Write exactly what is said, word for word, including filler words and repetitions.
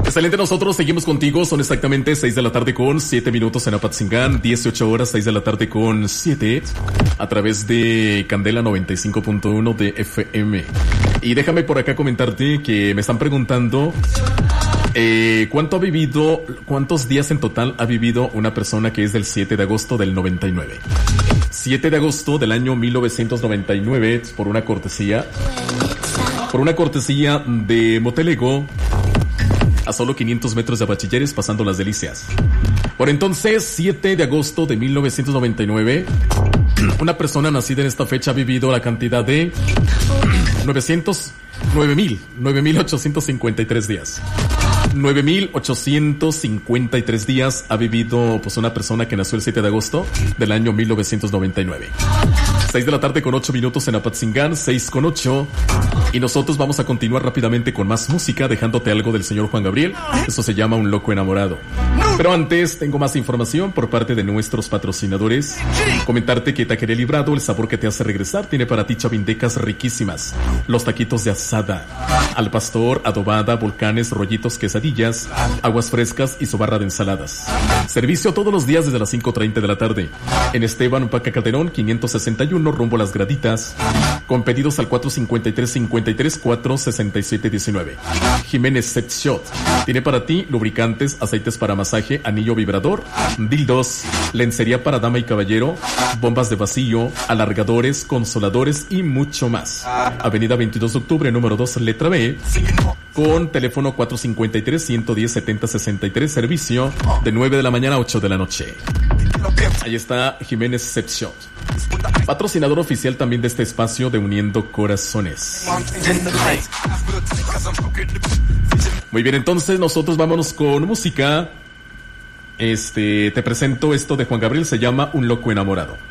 Excelente, nosotros seguimos contigo. Son exactamente seis de la tarde con siete minutos en Apatzingán, dieciocho horas, seis de la tarde con siete, a través de Candela noventa y cinco punto uno de F M. Y déjame por acá comentarte que me están preguntando eh, ¿cuánto ha vivido, cuántos días en total ha vivido una persona que es del siete de agosto del noventa y nueve? siete de agosto del año mil novecientos noventa y nueve, por una cortesía, por una cortesía de Motelego, a solo quinientos metros de Bachilleres, pasando las delicias. Por entonces, siete de agosto de mil novecientos noventa y nueve, una persona nacida en esta fecha ha vivido la cantidad de novecientos, nueve mil, nueve mil ochocientos cincuenta y tres días. nueve mil ochocientos cincuenta y tres días ha vivido pues una persona que nació el siete de agosto del año mil novecientos noventa y nueve. seis de la tarde con ocho minutos en Apatzingán, seis con ocho. Y nosotros vamos a continuar rápidamente con más música, dejándote algo del señor Juan Gabriel. Eso se llama Un Loco Enamorado. Pero antes, tengo más información por parte de nuestros patrocinadores. Comentarte que Taquería Librado, el sabor que te hace regresar, tiene para ti chavindecas riquísimas. Los taquitos de asada, al pastor, adobada, volcanes, rollitos, quesadillas, aguas frescas y su barra de ensaladas. Servicio todos los días desde las cinco treinta de la tarde. En Esteban Paca Calderón, quinientos sesenta y uno, rumbo a Las Graditas. Con pedidos al cuatro cincuenta y tres cincuenta y tres, cuatro sesenta y siete diecinueve. Jiménez Sex Shop tiene para ti lubricantes, aceites para masaje, anillo vibrador, dildos, lencería para dama y caballero, bombas de vacío, alargadores, consoladores y mucho más. Avenida veintidós de octubre, número dos, letra B, con teléfono cuatro cincuenta y tres, ciento diez, setenta sesenta y tres, servicio de nueve de la mañana a ocho de la noche. Ahí está Jiménez Sex Shop, patrocinador oficial también de este espacio de Uniendo Corazones. Muy bien, entonces nosotros vámonos con música. Este, te presento esto de Juan Gabriel, se llama Un Loco Enamorado.